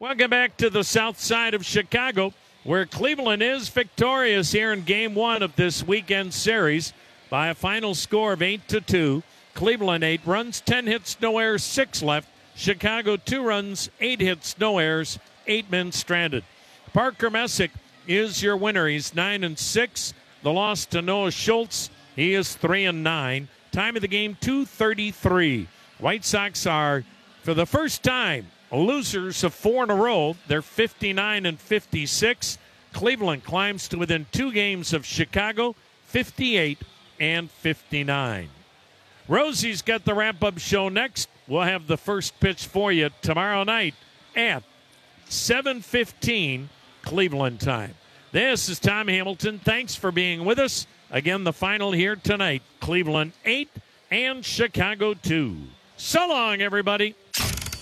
Welcome back to the south side of Chicago, where Cleveland is victorious here in Game 1 of this weekend series by a final score of 8-2. Cleveland 8 runs, 10 hits, no errors, 6 left. Chicago 2 runs, 8 hits, no errors, 8 men stranded. Parker Messick is your winner. He's 9-6. The loss to Noah Schultz, he is 3-9. Time of the game, 2:33. White Sox are, for the first time, losers of 4 in a row. They're 59-56. Cleveland climbs to within 2 games of Chicago, 58-59. Rosie's got the wrap-up show next. We'll have the first pitch for you tomorrow night at 7:15 Cleveland time. This is Tom Hamilton. Thanks for being with us. Again, the final here tonight, Cleveland 8 and Chicago 2. So long, everybody.